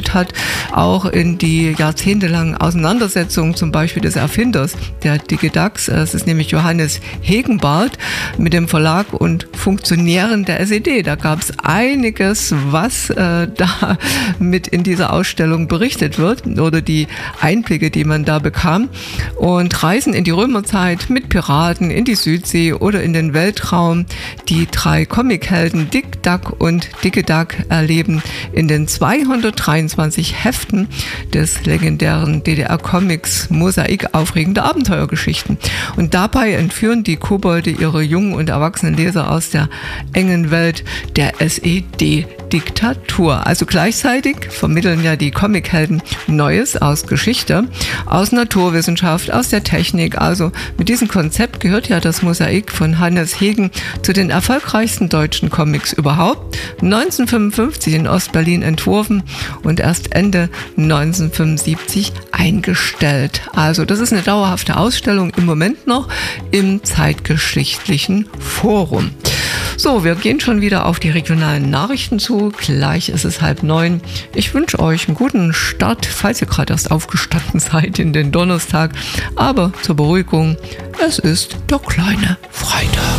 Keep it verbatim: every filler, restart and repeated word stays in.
eingeführt hat, auch in die jahrzehntelangen Auseinandersetzungen zum Beispiel des Erfinders der Digidax. Es ist nämlich Johannes Hegenbarth mit dem Verlag und Funktionären der S E D. Da gab es einiges, was äh, da mit in dieser Ausstellung berichtet wird oder die Einblicke, die man da bekam. Und Reisen in die Römerzeit mit Piraten in die Südsee oder in den Weltraum. Die drei Comichelden Dick, Duck und Dicke Duck erleben in den zweihundertdreiundzwanzig Heften des legendären D D R-Comics Mosaik aufregende Abenteuergeschichten. Und dabei entführen die Kobolde ihre jungen und erwachsenen Leser aus der engen Welt der S E D-Diktatur. Also gleichzeitig vermitteln ja die Comichelden Neues aus Geschichte, aus Naturwissenschaft, aus der Technik. Also mit diesem Konzept gehört ja das Mosaik von Hannes Hegen zu den erfolgreichsten deutschen Comics überhaupt. neunzehnhundertfünfundfünfzig in Ostberlin entworfen und erst Ende neunzehnhundertfünfundsiebzig eingestellt. Also das ist eine dauerhafte Ausstellung im Moment noch im Zeitgeschichtlichen Forum. So, wir gehen schon wieder auf die regionalen Nachrichten zu. Gleich ist es halb neun. Ich wünsche euch einen guten Start, falls ihr gerade erst aufgestanden seid in den Donnerstag. Aber zur Beruhigung, es ist der kleine Freitag.